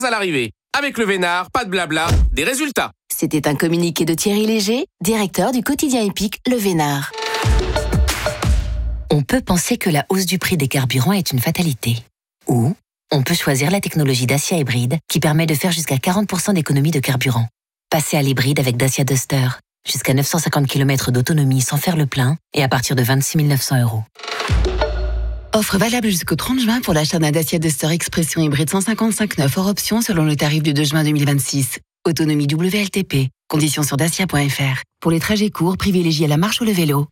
à l'arrivée. Avec le Vénard, pas de blabla, des résultats. C'était un communiqué de Thierry Léger, directeur du quotidien épique Le Vénard. On peut penser que la hausse du prix des carburants est une fatalité. Ou on peut choisir la technologie Dacia Hybride qui permet de faire jusqu'à 40% d'économie de carburant. Passez à l'hybride avec Dacia Duster. Jusqu'à 950 km d'autonomie sans faire le plein et à partir de 26 900 €. Offre valable jusqu'au 30 juin pour l'achat d'un Dacia Duster Expression hybride 155 hors option selon le tarif du 2 juin 2026. Autonomie WLTP. Conditions sur dacia.fr. Pour les trajets courts, privilégiez la marche ou le vélo.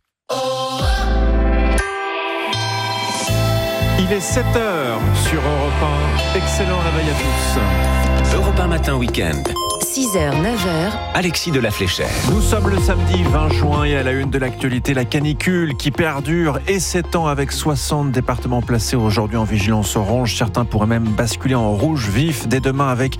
Il est 7h sur Europe 1. Excellent réveil à tous. Europe 1 matin week-end. 6h, 9h. Alexis de la Fléchère. Nous sommes le samedi 20 juin et à la une de l'actualité, la canicule qui perdure et s'étend avec 60 départements placés aujourd'hui en vigilance orange. Certains pourraient même basculer en rouge vif dès demain avec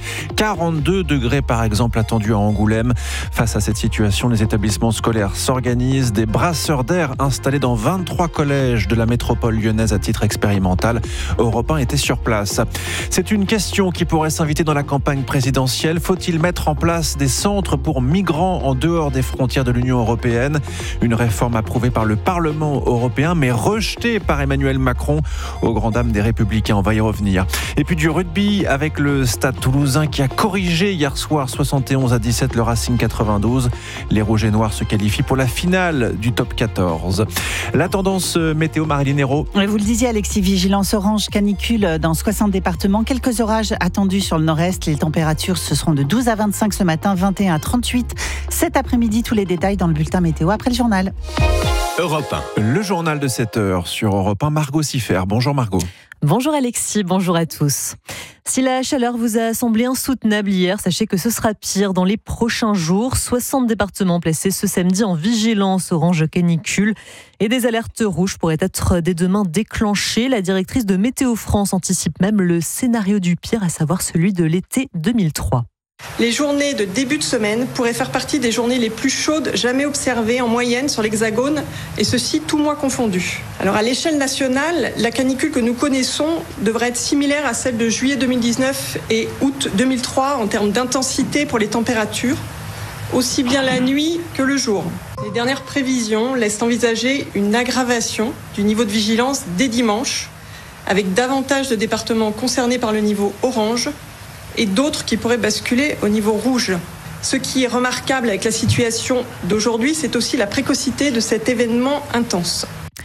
42 degrés par exemple attendus à Angoulême. Face à cette situation, les établissements scolaires s'organisent. Des brasseurs d'air installés dans 23 collèges de la métropole lyonnaise à titre expérimental. Europe 1 était sur place. C'est une question qui pourrait s'inviter dans la campagne présidentielle. Faut-il mettre en place des centres pour migrants en dehors des frontières de l'Union européenne? Une réforme approuvée par le Parlement européen mais rejetée par Emmanuel Macron aux grandes dames des Républicains. On va y revenir. Et puis du rugby avec le Stade Toulousain qui a corrigé hier soir 71-17 le Racing 92. Les Rouges et Noirs se qualifient pour la finale du top 14. La tendance météo, Marilyn Hérault. Vous le disiez Alexis, vigilance orange canicule dans 60 départements. Quelques orages attendus sur le nord-est. Les températures ce seront de 12 à 25 ce matin, 21 à 38 cet après-midi. Tous les détails dans le bulletin météo après le journal. Europe 1. Le journal de 7h sur Europe 1. Margot Siffert. Bonjour Margot. Bonjour Alexis, bonjour à tous. Si la chaleur vous a semblé insoutenable hier, sachez que ce sera pire dans les prochains jours. 60 départements placés ce samedi en vigilance orange canicule et des alertes rouges pourraient être dès demain déclenchées. La directrice de Météo France anticipe même le scénario du pire, à savoir celui de l'été 2003. Les journées de début de semaine pourraient faire partie des journées les plus chaudes jamais observées en moyenne sur l'Hexagone, et ceci tout mois confondu. Alors à l'échelle nationale, la canicule que nous connaissons devrait être similaire à celle de juillet 2019 et août 2003 en termes d'intensité pour les températures, aussi bien la nuit que le jour. Les dernières prévisions laissent envisager une aggravation du niveau de vigilance dès dimanche, avec davantage de départements concernés par le niveau orange, et d'autres qui pourraient basculer au niveau rouge. Ce qui est remarquable avec la situation d'aujourd'hui, c'est aussi la précocité de cet événement intense.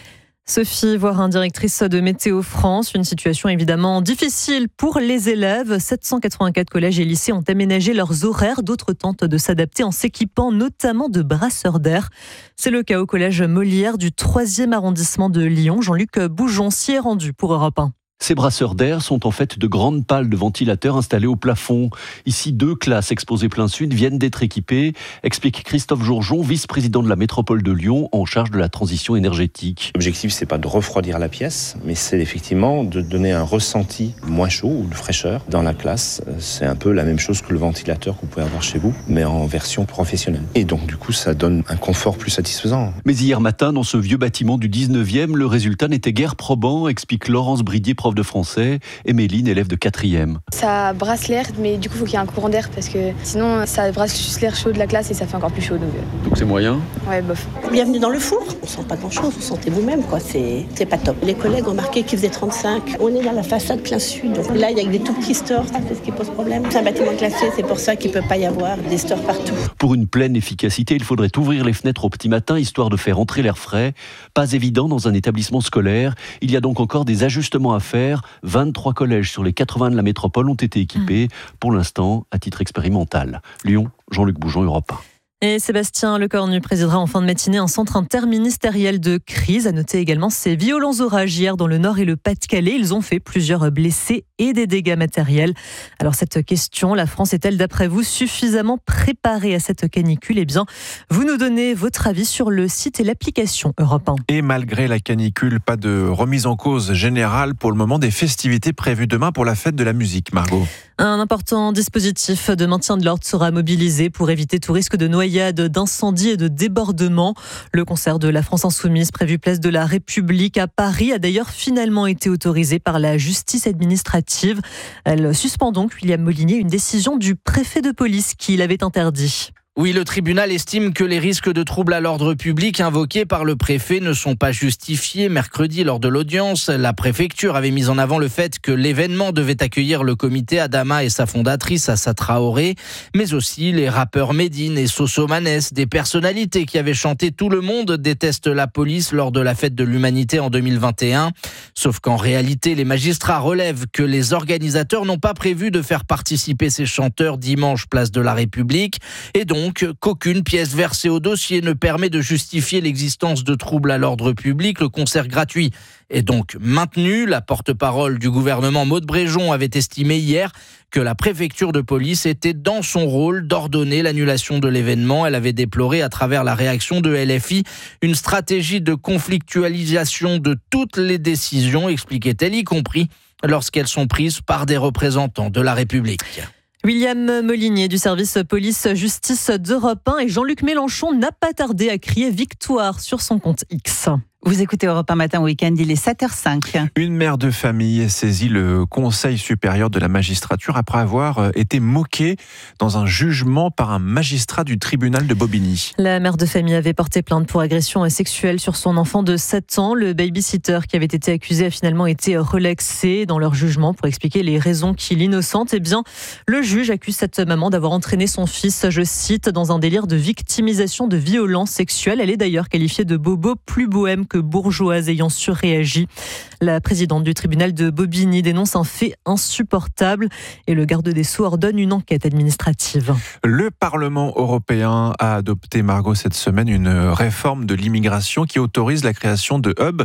Sophie Voirin, directrice de Météo France. Une situation évidemment difficile pour les élèves. 784 collèges et lycées ont aménagé leurs horaires. D'autres tentent de s'adapter en s'équipant notamment de brasseurs d'air. C'est le cas au collège Molière du 3e arrondissement de Lyon. Jean-Luc Boujon s'y est rendu pour Europe 1. Ces brasseurs d'air sont en fait de grandes pales de ventilateurs installées au plafond. Ici, 2 classes exposées plein sud viennent d'être équipées, explique Christophe Jourjon, vice-président de la métropole de Lyon, en charge de la transition énergétique. L'objectif, c'est pas de refroidir la pièce, mais c'est effectivement de donner un ressenti moins chaud ou de fraîcheur dans la classe. C'est un peu la même chose que le ventilateur que vous pouvez avoir chez vous, mais en version professionnelle. Et donc, du coup, ça donne un confort plus satisfaisant. Mais hier matin, dans ce vieux bâtiment du 19e, le résultat n'était guère probant, explique Laurence Bridier, prof de français, et Méline, élève de 4e. Ça brasse l'air, mais du coup, il faut qu'il y ait un courant d'air parce que sinon, ça brasse juste l'air chaud de la classe et ça fait encore plus chaud. Donc c'est moyen ? Ouais, bof. Bienvenue dans le four. On sent pas grand-chose, vous sentez vous-même, quoi. C'est pas top. Les collègues ont marqué qu'il faisait 35. On est dans la façade plein sud. Donc là, il y a des tout petits stores, c'est ce qui pose problème. C'est un bâtiment classé, c'est pour ça qu'il peut pas y avoir des stores partout. Pour une pleine efficacité, il faudrait ouvrir les fenêtres au petit matin, histoire de faire entrer l'air frais. Pas évident dans un établissement scolaire. Il y a donc encore des ajustements à faire. 23 collèges sur les 80 de la métropole ont été équipés, pour l'instant à titre expérimental. Lyon, Jean-Luc Boujon, Europe 1. Et Sébastien Lecornu présidera en fin de matinée un centre interministériel de crise. À noter également ces violents orages hier dans le Nord et le Pas-de-Calais. Ils ont fait plusieurs blessés et des dégâts matériels. Alors cette question, la France est-elle d'après vous suffisamment préparée à cette canicule ? Eh bien, vous nous donnez votre avis sur le site et l'application Europe 1. Et malgré la canicule, pas de remise en cause générale pour le moment des festivités prévues demain pour la fête de la musique, Margot. Un important dispositif de maintien de l'ordre sera mobilisé pour éviter tout risque de noyade, d'incendie et de débordement. Le concert de la France Insoumise, prévu place de la République à Paris, a d'ailleurs finalement été autorisé par la justice administrative. Elle suspend donc, William Molinier, une décision du préfet de police qui l'avait interdit. Oui, le tribunal estime que les risques de troubles à l'ordre public invoqués par le préfet ne sont pas justifiés. Mercredi, lors de l'audience, la préfecture avait mis en avant le fait que l'événement devait accueillir le comité Adama et sa fondatrice Assa Traoré, mais aussi les rappeurs Medine et Sosomanes, des personnalités qui avaient chanté « Tout le monde déteste la police » lors de la fête de l'humanité en 2021. Sauf qu'en réalité, les magistrats relèvent que les organisateurs n'ont pas prévu de faire participer ces chanteurs dimanche place de la République et donc qu'aucune pièce versée au dossier ne permet de justifier l'existence de troubles à l'ordre public. Le concert gratuit est donc maintenu. La porte-parole du gouvernement, Maud Bréjon, avait estimé hier que la préfecture de police était dans son rôle d'ordonner l'annulation de l'événement. Elle avait déploré à travers la réaction de LFI une stratégie de conflictualisation de toutes les décisions, expliquait-elle, y compris lorsqu'elles sont prises par des représentants de la République. William Molinier du service police-justice d'Europe 1 et Jean-Luc Mélenchon n'a pas tardé à crier victoire sur son compte X. Vous écoutez Europe 1 Matin Week-end, il est 7h05. Une mère de famille saisit le Conseil supérieur de la magistrature après avoir été moquée dans un jugement par un magistrat du tribunal de Bobigny. La mère de famille avait porté plainte pour agression sexuelle sur son enfant de 7 ans. Le babysitter qui avait été accusé a finalement été relaxé dans leur jugement pour expliquer les raisons qui l'innocentent. Eh bien, le juge accuse cette maman d'avoir entraîné son fils, je cite, dans un délire de victimisation de violences sexuelles. Elle est d'ailleurs qualifiée de bobo plus bohème que bourgeoise ayant surréagi. La présidente du tribunal de Bobigny dénonce un fait insupportable et le garde des Sceaux ordonne une enquête administrative. Le Parlement européen a adopté, Margot, cette semaine une réforme de l'immigration qui autorise la création de hubs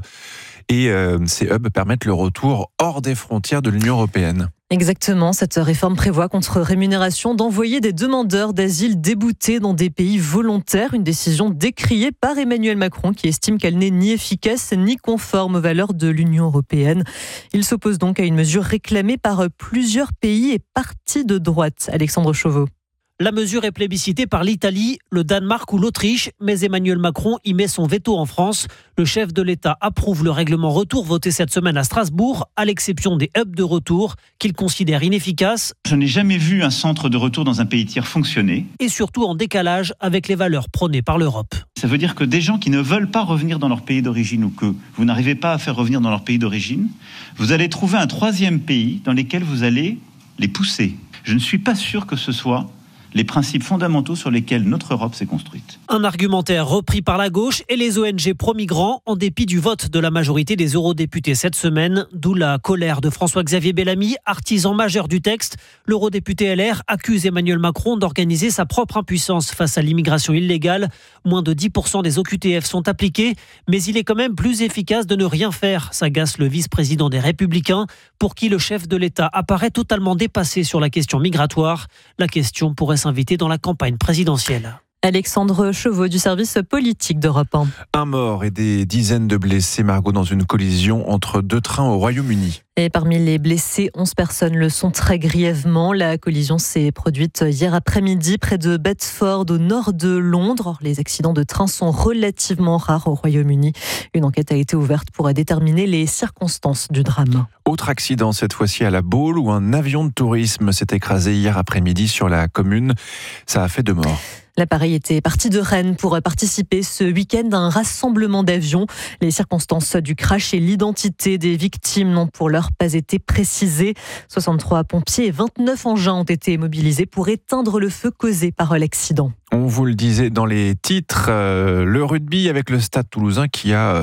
et ces hubs permettent le retour hors des frontières de l'Union européenne. Exactement, cette réforme prévoit contre rémunération d'envoyer des demandeurs d'asile déboutés dans des pays volontaires, une décision décriée par Emmanuel Macron qui estime qu'elle n'est ni efficace ni conforme aux valeurs de l'Union européenne. Il s'oppose donc à une mesure réclamée par plusieurs pays et partis de droite. Alexandre Chauveau. La mesure est plébiscitée par l'Italie, le Danemark ou l'Autriche, mais Emmanuel Macron y met son veto en France. Le chef de l'État approuve le règlement retour voté cette semaine à Strasbourg, à l'exception des hubs de retour, qu'il considère inefficaces. Je n'ai jamais vu un centre de retour dans un pays tiers fonctionner. Et surtout en décalage avec les valeurs prônées par l'Europe. Ça veut dire que des gens qui ne veulent pas revenir dans leur pays d'origine ou que vous n'arrivez pas à faire revenir dans leur pays d'origine, vous allez trouver un troisième pays dans lequel vous allez les pousser. Je ne suis pas sûr que ce soit les principes fondamentaux sur lesquels notre Europe s'est construite. Un argumentaire repris par la gauche et les ONG pro-migrants en dépit du vote de la majorité des eurodéputés cette semaine, d'où la colère de François-Xavier Bellamy, artisan majeur du texte. L'eurodéputé LR accuse Emmanuel Macron d'organiser sa propre impuissance face à l'immigration illégale. Moins de 10% des OQTF sont appliqués, mais il est quand même plus efficace de ne rien faire, s'agace le vice-président des Républicains, pour qui le chef de l'État apparaît totalement dépassé sur la question migratoire. La question pourrait s'inviter dans la campagne présidentielle. Alexandre Chauveau du service politique d'Europe 1. Un mort et des dizaines de blessés, Margot, dans une collision entre deux trains au Royaume-Uni. Et parmi les blessés, 11 personnes le sont très grièvement. La collision s'est produite hier après-midi près de Bedford, au nord de Londres. Les accidents de train sont relativement rares au Royaume-Uni. Une enquête a été ouverte pour déterminer les circonstances du drame. Autre accident, cette fois-ci à La Baule, où un avion de tourisme s'est écrasé hier après-midi sur la commune. Ça a fait 2 morts. L'appareil était parti de Rennes pour participer ce week-end à un rassemblement d'avions. Les circonstances du crash et l'identité des victimes n'ont pour l'heure pas été précisées. 63 pompiers et 29 engins ont été mobilisés pour éteindre le feu causé par l'accident. On vous le disait dans les titres, le rugby avec le Stade Toulousain qui a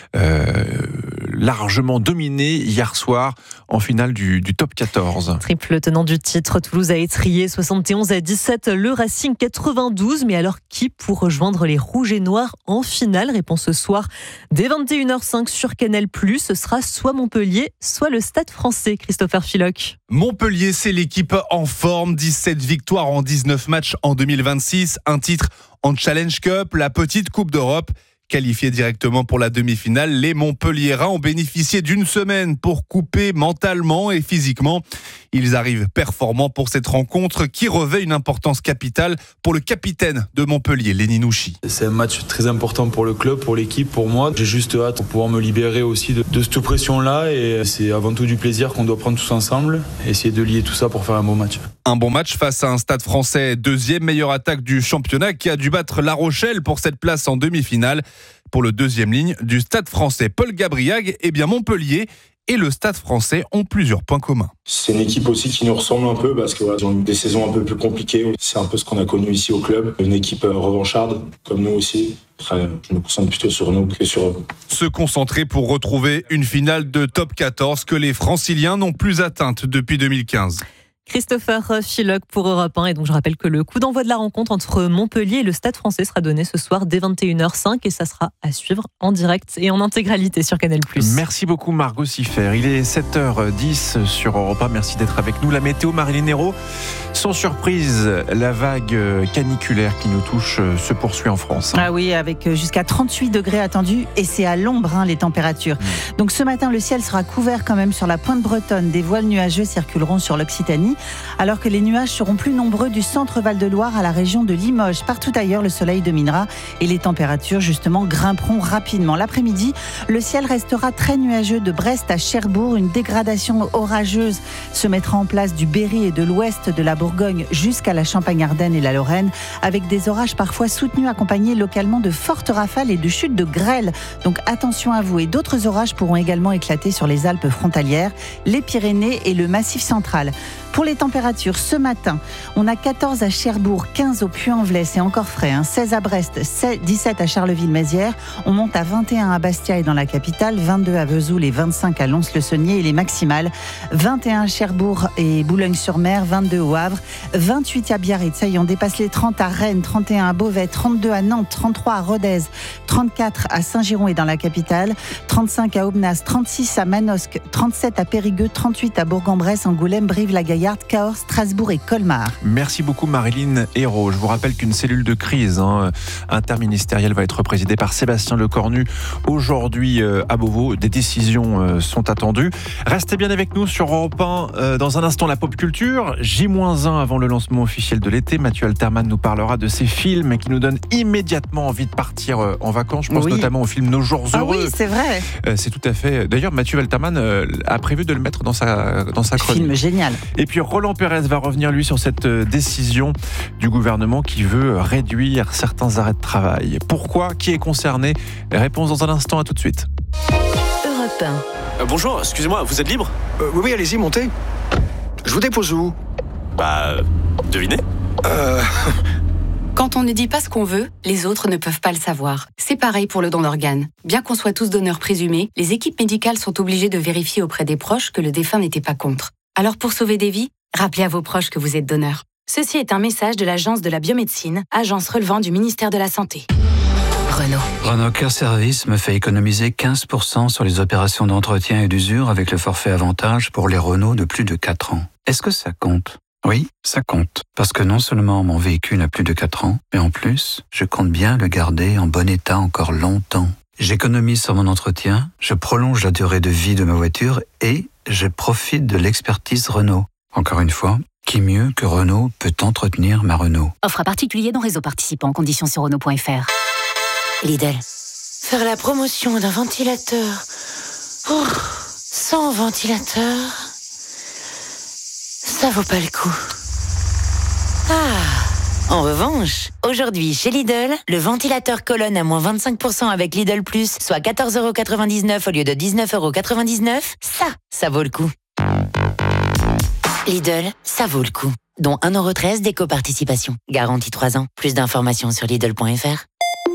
largement dominé hier soir en finale du top 14. Triple tenant du titre, Toulouse a étrié 71-17 le Racing 92. Mais alors qui pour rejoindre les Rouges et Noirs en finale? Réponse ce soir dès 21h05 sur Canal+. Ce sera soit Montpellier, soit le Stade Français. Christopher Philoc. Montpellier, c'est l'équipe en forme. 17 victoires en 19 matchs en 2026. Un titre en Challenge Cup, la petite Coupe d'Europe Qualifiés directement pour la demi-finale, les Montpelliérains ont bénéficié d'une semaine pour couper mentalement et physiquement. Ils arrivent performants pour cette rencontre qui revêt une importance capitale pour le capitaine de Montpellier, Lenny Nouchi. C'est un match très important pour le club, pour l'équipe, pour moi. J'ai juste hâte de pouvoir me libérer aussi de cette pression-là et c'est avant tout du plaisir qu'on doit prendre tous ensemble et essayer de lier tout ça pour faire un bon match. Un bon match face à un Stade Français, deuxième meilleure attaque du championnat qui a dû battre La Rochelle pour cette place en demi-finale. Pour le deuxième ligne du Stade Français, Paul Gabriag, Montpellier et le Stade Français ont plusieurs points communs. C'est une équipe aussi qui nous ressemble un peu parce qu'ils ont eu des saisons un peu plus compliquées. C'est un peu ce qu'on a connu ici au club. Une équipe revancharde, comme nous aussi. Après, je me concentre plutôt sur nous que sur eux. Se concentrer pour retrouver une finale de top 14 que les Franciliens n'ont plus atteinte depuis 2015. Christopher Philoc pour Europe 1. Et donc je rappelle que le coup d'envoi de la rencontre entre Montpellier et le Stade Français sera donné ce soir dès 21h05 et ça sera à suivre en direct et en intégralité sur Canal+. Merci beaucoup Margot Siffer. Il est 7h10 sur Europe 1. Merci d'être avec nous. La météo, Marilyn Hérault. Sans surprise, la vague caniculaire qui nous touche se poursuit en France. Ah oui, avec jusqu'à 38 degrés attendus et c'est à l'ombre les températures. Donc ce matin, le ciel sera couvert quand même sur la pointe bretonne. Des voiles nuageux circuleront sur l'Occitanie. Alors que les nuages seront plus nombreux du centre Val-de-Loire à la région de Limoges. Partout ailleurs, le soleil dominera et les températures, justement, grimperont rapidement. L'après-midi, le ciel restera très nuageux de Brest à Cherbourg. Une dégradation orageuse se mettra en place du Berry et de l'ouest de la Bourgogne jusqu'à la Champagne-Ardenne et la Lorraine, avec des orages parfois soutenus accompagnés localement de fortes rafales et de chutes de grêle. Donc attention à vous. Et d'autres orages pourront également éclater sur les Alpes frontalières, les Pyrénées et le Massif central. Pour les températures, ce matin, on a 14 à Cherbourg, 15 au Puy-en-Velay, c'est encore frais, 16 à Brest, 17 à Charleville-Mézières, on monte à 21 à Bastia et dans la capitale, 22 à Vesoul et 25 à Lons-le-Saunier et les maximales, 21 à Cherbourg et Boulogne-sur-Mer, 22 au Havre, 28 à Biarritz, ça y est, on dépasse les 30 à Rennes, 31 à Beauvais, 32 à Nantes, 33 à Rodez, 34 à Saint-Giron et dans la capitale, 35 à Aubenas, 36 à Manosque, 37 à Périgueux, 38 à Bourg-en-Bresse, Angoulême, Brive-la-Gaillarde, Cahors, Strasbourg et Colmar. Merci beaucoup Marilyn Hérault. Je vous rappelle qu'une cellule de crise interministérielle va être présidée par Sébastien Lecornu aujourd'hui à Beauvau. Des décisions sont attendues. Restez bien avec nous sur Europe 1. Dans un instant, la pop culture. J-1 avant le lancement officiel de l'été. Mathieu Alterman nous parlera de ces films qui nous donnent immédiatement envie de partir en vacances. Je pense notamment au film Nos Jours Heureux. Oui, c'est vrai. C'est tout à fait. D'ailleurs, Mathieu Alterman a prévu de le mettre dans sa chronique. Film génial. Et puis Roland Pérez va revenir lui sur cette décision du gouvernement qui veut réduire certains arrêts de travail. Pourquoi ? Qui est concerné ? Réponse dans un instant, à tout de suite. Europe 1. Bonjour, excusez-moi, vous êtes libre ? Oui, allez-y, montez. Je vous dépose où ? Devinez. Quand on ne dit pas ce qu'on veut, les autres ne peuvent pas le savoir. C'est pareil pour le don d'organes. Bien qu'on soit tous donneurs présumés, les équipes médicales sont obligées de vérifier auprès des proches que le défunt n'était pas contre. Alors pour sauver des vies, rappelez à vos proches que vous êtes donneur. Ceci est un message de l'Agence de la biomédecine, agence relevant du ministère de la Santé. Renault Care Service me fait économiser 15% sur les opérations d'entretien et d'usure avec le forfait avantage pour les Renault de plus de 4 ans. Est-ce que ça compte ? Oui, ça compte. Parce que non seulement mon véhicule a plus de 4 ans, mais en plus, je compte bien le garder en bon état encore longtemps. J'économise sur mon entretien, je prolonge la durée de vie de ma voiture et je profite de l'expertise Renault. Encore une fois, qui mieux que Renault peut entretenir ma Renault ? Offre à particulier dans réseau participant. Conditions sur Renault.fr. Lidl. Faire la promotion d'un ventilateur sans ventilateur, ça vaut pas le coup. En revanche, aujourd'hui chez Lidl, le ventilateur colonne à moins 25% avec Lidl+, soit 14,99€ au lieu de 19,99€, ça vaut le coup. Lidl, ça vaut le coup. Dont 1,13€ d'éco-participation. Garantie 3 ans. Plus d'informations sur Lidl.fr.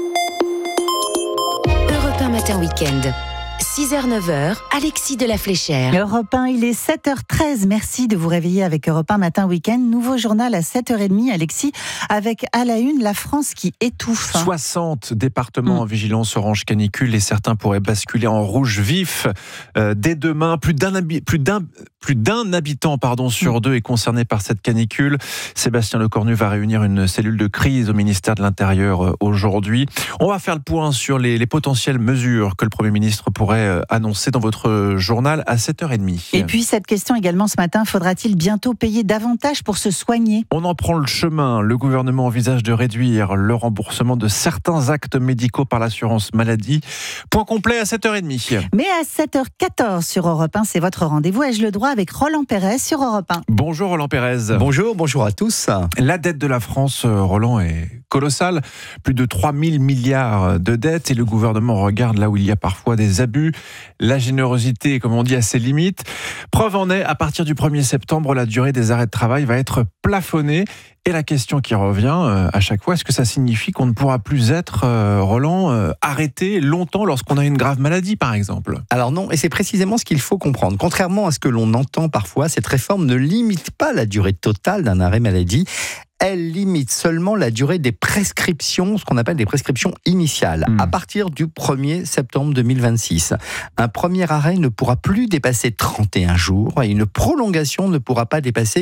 Europe 1 Matin Week-end. 6h-9h, Alexis de la Fléchère. Europe 1, il est 7h13. Merci de vous réveiller avec Europe 1 Matin Week-end. Nouveau journal à 7h30, Alexis, avec à la une la France qui étouffe. 60 départements en vigilance orange canicule et certains pourraient basculer en rouge vif dès demain. Plus d'un plus d'un habitant sur deux est concerné par cette canicule. Sébastien Lecornu va réunir une cellule de crise au ministère de l'Intérieur aujourd'hui. On va faire le point sur les potentielles mesures que le Premier ministre pourrait annoncer dans votre journal à 7h30. Et puis cette question également ce matin, faudra-t-il bientôt payer davantage pour se soigner ? On en prend le chemin. Le gouvernement envisage de réduire le remboursement de certains actes médicaux par l'assurance maladie. Point complet à 7h30. Mais à 7h14 sur Europe 1, c'est votre rendez-vous. Ai-je le droit avec Roland Pérez sur Europe 1. Bonjour Roland Pérez. Bonjour à tous. La dette de la France, Roland, est colossale. Plus de 3 000 milliards de dettes et le gouvernement regarde là où il y a parfois des abus. La générosité, comme on dit, a ses limites. Preuve en est, à partir du 1er septembre, la durée des arrêts de travail va être plafonnée. Et la question qui revient à chaque fois, est-ce que ça signifie qu'on ne pourra plus être, Roland, arrêté longtemps lorsqu'on a une grave maladie, par exemple ? Alors non, et c'est précisément ce qu'il faut comprendre. Contrairement à ce que l'on entend parfois, cette réforme ne limite pas la durée totale d'un arrêt maladie. Elle limite seulement la durée des prescriptions, ce qu'on appelle des prescriptions initiales, à partir du 1er septembre 2026. Un premier arrêt ne pourra plus dépasser 31 jours et une prolongation ne pourra pas dépasser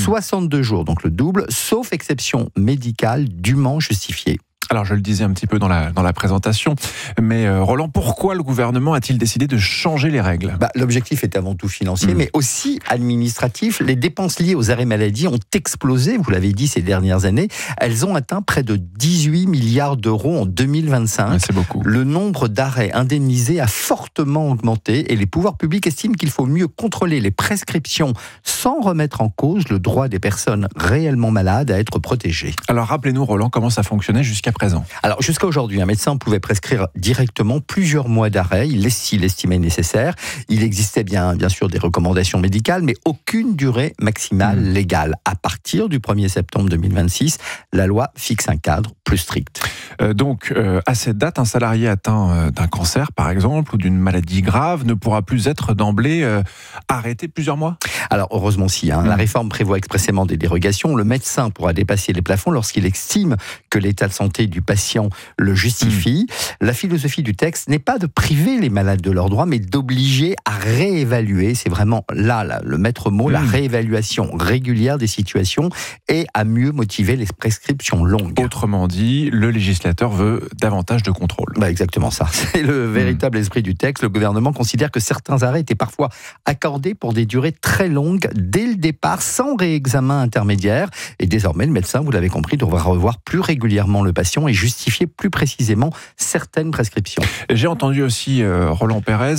62 jours, donc le double, sauf exception médicale dûment justifiée. Alors, je le disais un petit peu dans la présentation, mais Roland, pourquoi le gouvernement a-t-il décidé de changer les règles ? L'objectif est avant tout financier, mais aussi administratif. Les dépenses liées aux arrêts maladie ont explosé, vous l'avez dit, ces dernières années. Elles ont atteint près de 18 milliards d'euros en 2025. Ouais, c'est beaucoup. Le nombre d'arrêts indemnisés a fortement augmenté et les pouvoirs publics estiment qu'il faut mieux contrôler les prescriptions sans remettre en cause le droit des personnes réellement malades à être protégées. Alors, rappelez-nous, Roland, comment ça fonctionnait jusqu'à présent. Alors, jusqu'à aujourd'hui, un médecin pouvait prescrire directement plusieurs mois d'arrêt, s'il l'estimait nécessaire. Il existait bien sûr des recommandations médicales, mais aucune durée maximale légale. À partir du 1er septembre 2026, la loi fixe un cadre plus strict. Donc, à cette date, un salarié atteint d'un cancer, par exemple, ou d'une maladie grave, ne pourra plus être d'emblée arrêté plusieurs mois ? Alors, heureusement si. La réforme prévoit expressément des dérogations. Le médecin pourra dépasser les plafonds lorsqu'il estime que l'état de santé du patient le justifie. La philosophie du texte n'est pas de priver les malades de leurs droits, mais d'obliger à réévaluer. C'est vraiment là le maître mot, la réévaluation régulière des situations et à mieux motiver les prescriptions longues. Autrement dit, le législateur veut davantage de contrôle. Exactement ça. C'est le véritable esprit du texte. Le gouvernement considère que certains arrêts étaient parfois accordés pour des durées très longues dès le départ, sans réexamen intermédiaire. Et désormais, le médecin, vous l'avez compris, devra revoir plus régulièrement le patient et justifier plus précisément certaines prescriptions. J'ai entendu aussi Roland Pérez,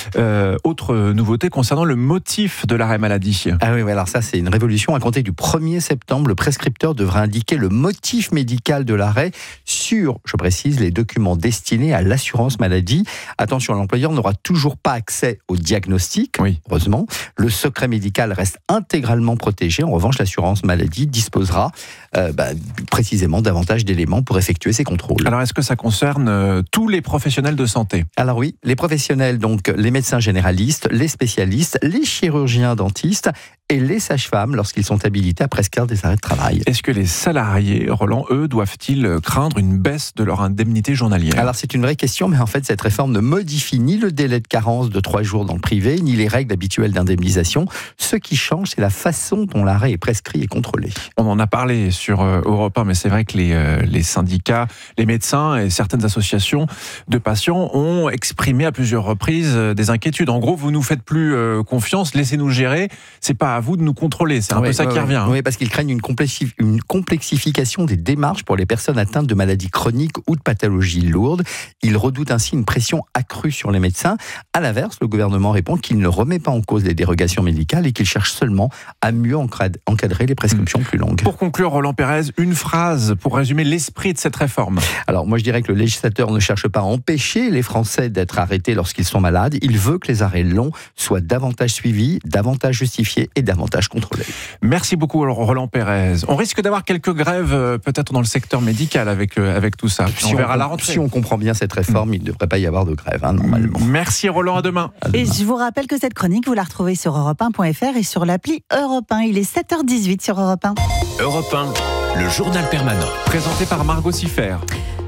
autre nouveauté concernant le motif de l'arrêt maladie. Ah oui, alors ça c'est une révolution. À compter du 1er septembre, le prescripteur devra indiquer le motif médical de l'arrêt sur, je précise, les documents destinés à l'assurance maladie. Attention, l'employeur n'aura toujours pas accès au diagnostic, heureusement. Le secret médical reste intégralement protégé. En revanche, l'assurance maladie disposera précisément davantage d'éléments pour effectuer ces contrôles. Alors, est-ce que ça concerne tous les professionnels de santé ? Alors oui, les professionnels, donc les médecins généralistes, les spécialistes, les chirurgiens dentistes et les sages-femmes lorsqu'ils sont habilités à prescrire des arrêts de travail. Est-ce que les salariés, Roland, eux, doivent-ils craindre une baisse de leur indemnité journalière ? Alors c'est une vraie question, mais en fait cette réforme ne modifie ni le délai de carence de 3 jours dans le privé, ni les règles habituelles d'indemnisation. Ce qui change, c'est la façon dont l'arrêt est prescrit et contrôlé. On en a parlé sur Europe 1, mais c'est vrai que les syndicats, les médecins et certaines associations de patients ont exprimé à plusieurs reprises des inquiétudes. En gros, vous nous faites plus confiance, laissez-nous gérer, c'est pas à vous de nous contrôler. C'est un peu ça qui revient. Oui, parce qu'ils craignent une complexification des démarches pour les personnes atteintes de maladies chroniques ou de pathologies lourdes. Ils redoutent ainsi une pression accrue sur les médecins. À l'inverse, le gouvernement répond qu'il ne remet pas en cause les dérogations médicales et qu'il cherche seulement à mieux encadrer les prescriptions plus longues. Pour conclure, Roland Pérez, une phrase pour résumer l'esprit de cette réforme. Alors, moi je dirais que le législateur ne cherche pas à empêcher les Français d'être arrêtés lorsqu'ils sont malades. Il veut que les arrêts longs soient davantage suivis, davantage justifiés et davantage contrôlés. Merci beaucoup Roland Pérez. On risque d'avoir quelques grèves peut-être dans le secteur médical avec tout ça. On verra à la rentrée. Si on comprend bien cette réforme, il ne devrait pas y avoir de grève, normalement. Merci Roland, à demain. Et je vous rappelle que cette chronique, vous la retrouvez sur europe1.fr et sur l'appli Europe 1. Il est 7h18 sur Europe 1. Europe 1, le journal permanent. Présenté par Margot Siffert.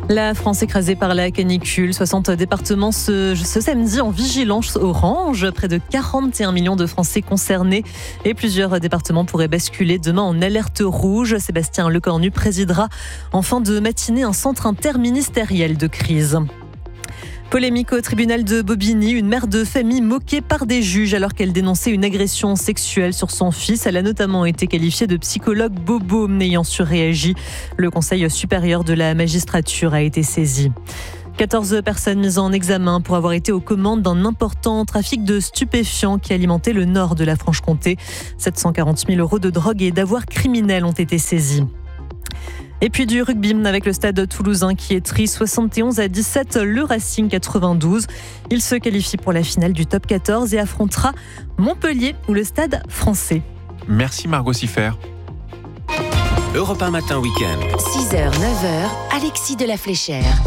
La France écrasée par la canicule, 60 départements ce samedi en vigilance orange, près de 41 millions de Français concernés et plusieurs départements pourraient basculer demain en alerte rouge. Sébastien Lecornu présidera en fin de matinée un centre interministériel de crise. Polémique au tribunal de Bobigny, une mère de famille moquée par des juges alors qu'elle dénonçait une agression sexuelle sur son fils. Elle a notamment été qualifiée de psychologue bobo n'ayant surréagi. Le Conseil supérieur de la magistrature a été saisi. 14 personnes mises en examen pour avoir été aux commandes d'un important trafic de stupéfiants qui alimentait le nord de la Franche-Comté. 740 000 € de drogue et d'avoirs criminels ont été saisis. Et puis du rugby avec le stade toulousain qui étrit 71-17 le Racing 92. Il se qualifie pour la finale du top 14 et affrontera Montpellier ou le stade français. Merci Margot Siffer. Europe 1 Matin Week-end. 6h, 9h, Alexis de la Fléchère.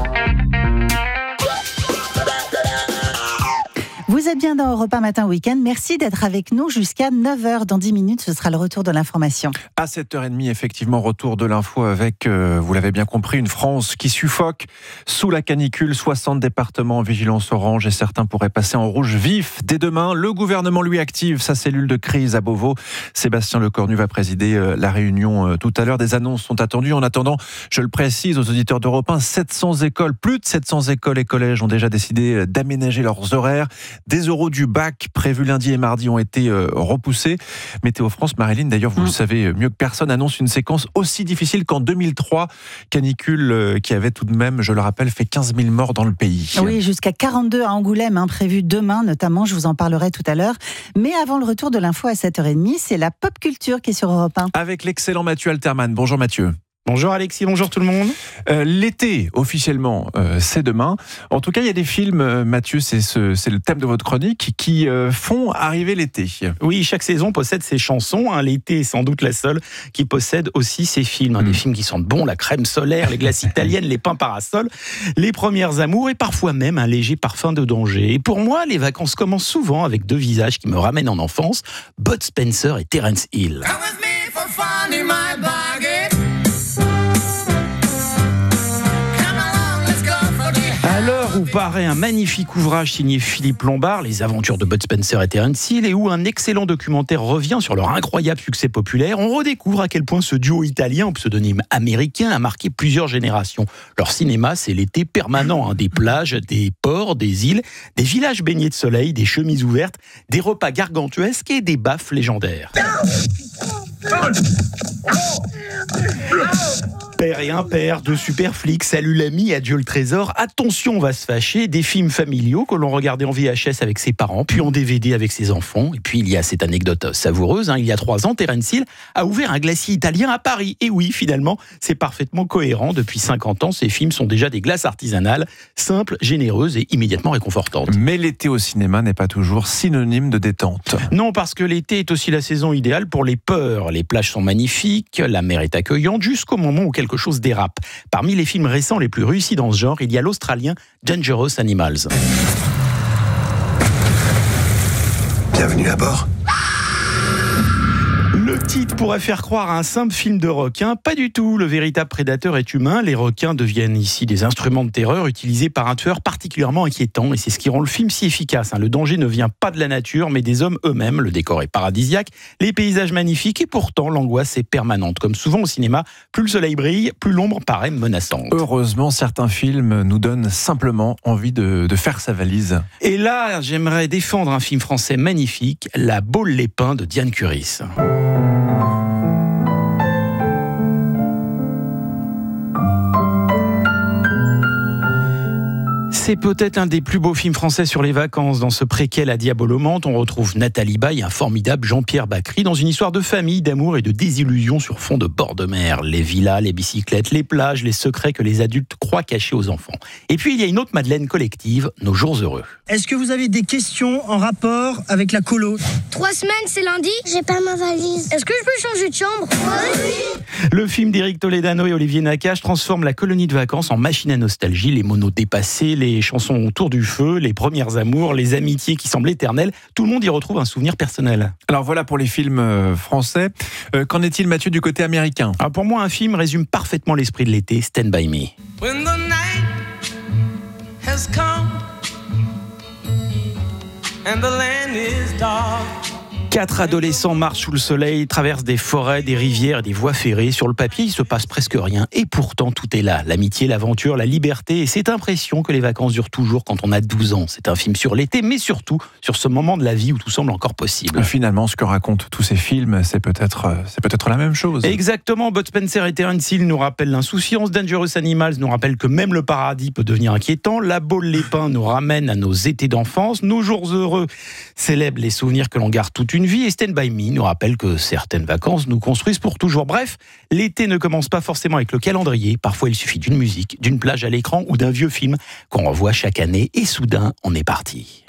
Vous êtes bien dans Europe 1 Matin Week-end. Merci d'être avec nous jusqu'à 9h. Dans 10 minutes, ce sera le retour de l'information. À 7h30, effectivement, retour de l'info avec, vous l'avez bien compris, une France qui suffoque sous la canicule. 60 départements en vigilance orange et certains pourraient passer en rouge vif. Dès demain, le gouvernement lui active sa cellule de crise à Beauvau. Sébastien Lecornu va présider la réunion tout à l'heure. Des annonces sont attendues. En attendant, je le précise aux auditeurs d'Europe 1, 700 écoles, plus de 700 écoles et collèges ont déjà décidé d'aménager leurs horaires. Des oraux du bac prévus lundi et mardi ont été repoussés. Météo France, Marilyn, d'ailleurs, vous le savez mieux que personne, annonce une séquence aussi difficile qu'en 2003. Canicule qui avait tout de même, je le rappelle, fait 15 000 morts dans le pays. Oui, jusqu'à 42 à Angoulême, prévu demain notamment, je vous en parlerai tout à l'heure. Mais avant le retour de l'info à 7h30, c'est la pop culture qui est sur Europe 1. Avec l'excellent Mathieu Alterman. Bonjour Mathieu. Bonjour Alexis, bonjour tout le monde. L'été, officiellement, c'est demain. En tout cas, il y a des films, Mathieu, c'est le thème de votre chronique, qui font arriver l'été. Oui, chaque saison possède ses chansons. L'été est sans doute la seule qui possède aussi ses films. Des films qui sentent bon, la crème solaire, les glaces italiennes, les pains parasols, les premières amours et parfois même un léger parfum de danger. Et pour moi, les vacances commencent souvent avec deux visages qui me ramènent en enfance, Bud Spencer et Terence Hill. À l'heure où paraît un magnifique ouvrage signé Philippe Lombard, Les aventures de Bud Spencer et Terence Hill, et où un excellent documentaire revient sur leur incroyable succès populaire, on redécouvre à quel point ce duo italien au pseudonyme américain a marqué plusieurs générations. Leur cinéma, c'est l'été permanent, des plages, des ports, des îles, des villages baignés de soleil, des chemises ouvertes, des repas gargantuesques et des baffes légendaires. Père et impair, deux super flics, salut l'ami, adieu le trésor, attention on va se fâcher, des films familiaux que l'on regardait en VHS avec ses parents, puis en DVD avec ses enfants. Et puis il y a cette anecdote savoureuse, il y a 3 ans, Terence Hill a ouvert un glacier italien à Paris. Et oui, finalement, c'est parfaitement cohérent. Depuis 50 ans, ces films sont déjà des glaces artisanales, simples, généreuses et immédiatement réconfortantes. Mais l'été au cinéma n'est pas toujours synonyme de détente. Non, parce que l'été est aussi la saison idéale pour les peurs. Les plages sont magnifiques, la mer est accueillante, jusqu'au moment où quelque chose dérape. Parmi les films récents les plus réussis dans ce genre, il y a l'Australien Dangerous Animals. Bienvenue à bord. Le titre pourrait faire croire à un simple film de requin. Pas du tout, le véritable prédateur est humain. Les requins deviennent ici des instruments de terreur utilisés par un tueur particulièrement inquiétant. Et c'est ce qui rend le film si efficace. Le danger ne vient pas de la nature, mais des hommes eux-mêmes. Le décor est paradisiaque, les paysages magnifiques et pourtant l'angoisse est permanente. Comme souvent au cinéma, plus le soleil brille, plus l'ombre paraît menaçante. Heureusement, certains films nous donnent simplement envie de faire sa valise. Et là, j'aimerais défendre un film français magnifique, La Baule-les-Pins de Diane Curis. C'est peut-être un des plus beaux films français sur les vacances. Dans ce préquel à Diabolomante, on retrouve Nathalie Baye et un formidable Jean-Pierre Bacry dans une histoire de famille, d'amour et de désillusion sur fond de bord de mer. Les villas, les bicyclettes, les plages, les secrets que les adultes croient cachés aux enfants. Et puis il y a une autre Madeleine collective, Nos jours heureux. Est-ce que vous avez des questions en rapport avec la colo ? 3 semaines, c'est lundi ? J'ai pas ma valise. Est-ce que je peux changer de chambre ? Oui. Le film d'Éric Toledano et Olivier Nakache transforme la colonie de vacances en machine à nostalgie. Les monos dépassés, les chansons autour du feu, les premières amours, les amitiés qui semblent éternelles. Tout le monde y retrouve un souvenir personnel. Alors voilà pour les films français. Qu'en est-il, Mathieu, du côté américain ? Pour moi, un film résume parfaitement l'esprit de l'été, Stand By Me. When the night has come and the land is dark. 4 adolescents marchent sous le soleil, traversent des forêts, des rivières, des voies ferrées. Sur le papier, il se passe presque rien. Et pourtant, tout est là. L'amitié, l'aventure, la liberté. Et cette impression que les vacances durent toujours quand on a 12 ans. C'est un film sur l'été, mais surtout sur ce moment de la vie où tout semble encore possible. Finalement, ce que racontent tous ces films, c'est peut-être la même chose. Exactement. Bud Spencer et Terence Hill nous rappellent l'insouciance. Dangerous Animals nous rappelle que même le paradis peut devenir inquiétant. La Baule les Pins nous ramène à nos étés d'enfance. Nos jours heureux célèbrent les souvenirs que l'on garde toute une vie, et Stand By Me nous rappelle que certaines vacances nous construisent pour toujours. Bref, l'été ne commence pas forcément avec le calendrier. Parfois, il suffit d'une musique, d'une plage à l'écran ou d'un vieux film qu'on revoit chaque année, et soudain, on est parti.